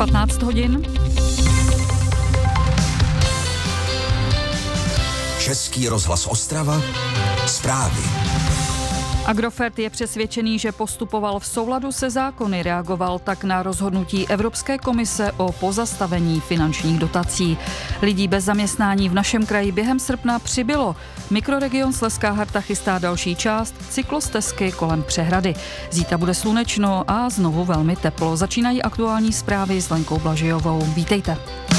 15 hodin. Český rozhlas Ostrava, zprávy. Agrofert je přesvědčený, že postupoval v souladu se zákony, reagoval tak na rozhodnutí Evropské komise o pozastavení finančních dotací. Lidí bez zaměstnání v našem kraji během srpna přibylo. Mikroregion Slezská Harta chystá další část cyklostezky kolem přehrady. Zítra bude slunečno a znovu velmi teplo. Začínají aktuální zprávy s Lenkou Blažijovou. Vítejte.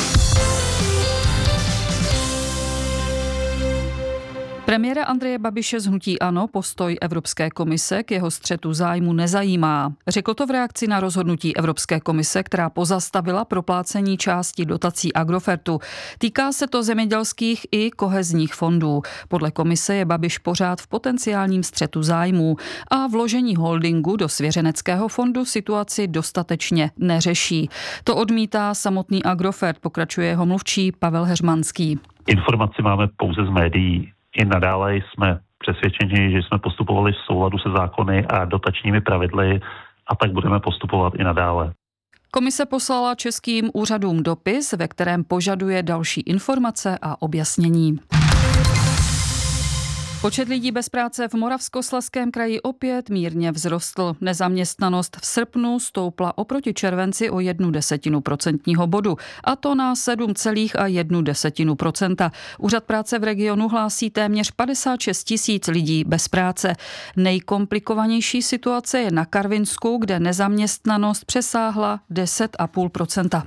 Premiéra Andreje Babiše z hnutí ANO postoj Evropské komise k jeho střetu zájmu nezajímá. Řekl to v reakci na rozhodnutí Evropské komise, která pozastavila proplácení části dotací Agrofertu. Týká se to zemědělských i kohezních fondů. Podle komise je Babiš pořád v potenciálním střetu zájmů a vložení holdingu do svěřeneckého fondu situaci dostatečně neřeší. To odmítá samotný Agrofert, pokračuje jeho mluvčí Pavel Heřmanský. Informaci máme pouze z médií. I nadále jsme přesvědčeni, že jsme postupovali v souladu se zákony a dotačními pravidly a tak budeme postupovat i nadále. Komise poslala českým úřadům dopis, ve kterém požaduje další informace a objasnění. Počet lidí bez práce v Moravskoslezském kraji opět mírně vzrostl. Nezaměstnanost v srpnu stoupla oproti červenci o 0,1 procentního bodu, a to na 7,1%. Úřad práce v regionu hlásí téměř 56 000 lidí bez práce. Nejkomplikovanější situace je na Karvinsku, kde nezaměstnanost přesáhla 10,5%.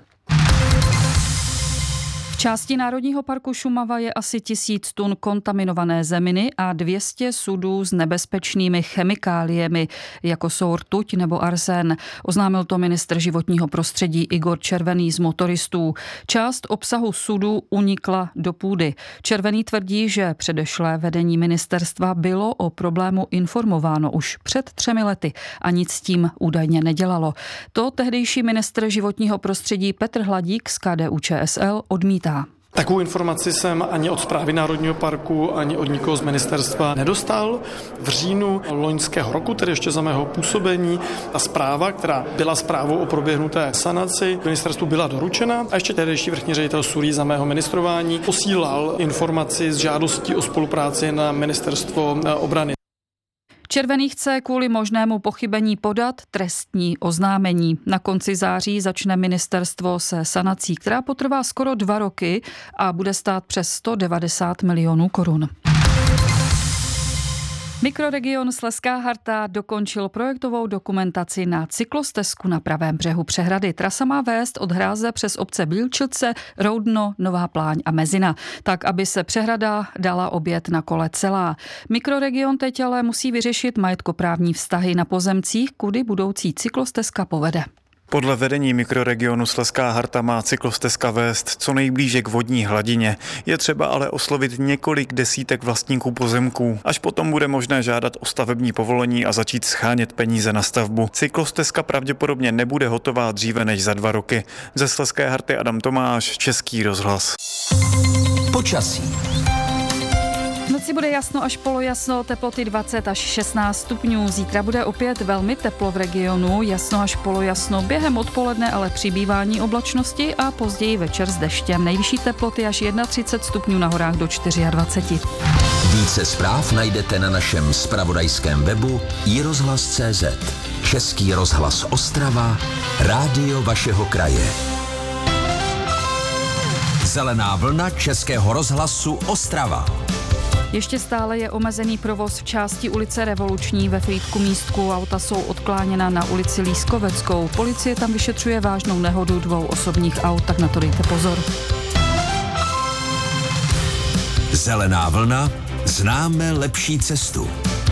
V části Národního parku Šumava je asi 1000 tun kontaminované zeminy a 200 sudů s nebezpečnými chemikáliemi, jako jsou rtuť nebo arzén. Oznámil to ministr životního prostředí Igor Červený z Motoristů. Část obsahu sudů unikla do půdy. Červený tvrdí, že předešlé vedení ministerstva bylo o problému informováno už před 3 lety a nic s tím údajně nedělalo. To tehdejší ministr životního prostředí Petr Hladík z KDU-ČSL odmítá. Takovou informaci jsem ani od Správy Národního parku, ani od nikoho z ministerstva nedostal. V říjnu loňského roku, tedy ještě za mého působení, ta zpráva, která byla zprávou o proběhnuté sanaci, ministerstvu byla doručena a ještě tehdejší vrchní ředitel Sulý za mého ministrování posílal informaci s žádostí o spolupráci na ministerstvo obrany. Červený chce kvůli možnému pochybení podat trestní oznámení. Na konci září začne ministerstvo se sanací, která potrvá skoro 2 roky a bude stát přes 190 milionů korun. Mikroregion Slezská Harta dokončil projektovou dokumentaci na cyklostezku na pravém břehu přehrady. Trasa má vést od Hráze přes obce Bílčice, Roudno, Nová Pláň a Mezina, tak aby se přehrada dala objet na kole celá. Mikroregion teď ale musí vyřešit majetkoprávní vztahy na pozemcích, kudy budoucí cyklostezka povede. Podle vedení mikroregionu Slezská Harta má cyklostezka vést co nejblíže k vodní hladině. Je třeba ale oslovit několik desítek vlastníků pozemků. Až potom bude možné žádat o stavební povolení a začít shánět peníze na stavbu. Cyklostezka pravděpodobně nebude hotová dříve než za 2 roky. Ze Slezské Harty Adam Tomáš, Český rozhlas. Počasí. V noci bude jasno až polojasno, teploty 20 až 16 stupňů. Zítra bude opět velmi teplo v regionu, jasno až polojasno, během odpoledne ale přibývání oblačnosti a později večer s deštěm. Nejvyšší teploty až 31 stupňů, na horách do 24. Více zpráv najdete na našem zpravodajském webu iRozhlas.cz. Český rozhlas Ostrava, rádio vašeho kraje. Zelená vlna Českého rozhlasu Ostrava. Ještě stále je omezený provoz v části ulice Revoluční ve Frýdku Místku. Auta jsou odkláněna na ulici Lískoveckou. Policie tam vyšetřuje vážnou nehodu 2 osobních aut, tak na to dejte pozor. Zelená vlna, známe lepší cestu.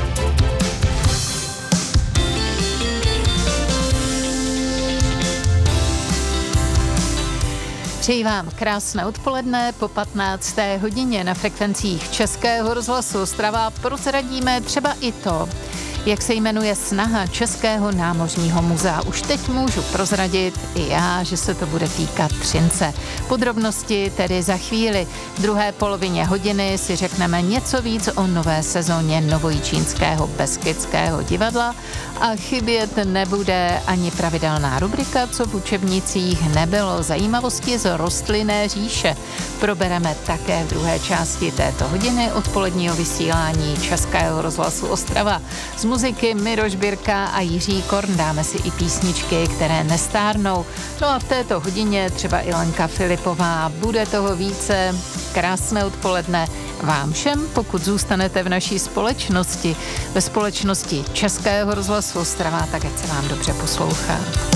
Přeji vám krásné odpoledne. Po 15. hodině na frekvencích Českého rozhlasu Ostrava prozradíme třeba i to, jak se jmenuje snaha Českého námořního muzea. Už teď můžu prozradit i já, že se to bude týkat Třince. Podrobnosti tedy za chvíli. V druhé polovině hodiny si řekneme něco víc o nové sezóně Novojičínského Beskydského divadla a chybět nebude ani pravidelná rubrika, co v učebnicích nebylo. Zajímavosti z rostlinné říše probereme také v druhé části této hodiny odpoledního vysílání Českého rozhlasu Ostrava. Z muziky Miroš Birka a Jiří Korn dáme si i písničky, které nestárnou. No a v této hodině třeba i Lenka Filipová. Bude toho více. Krásné odpoledne vám všem, pokud zůstanete v naší společnosti, ve společnosti Českého rozhlasu Ostrava, tak ať se vám dobře poslouchá.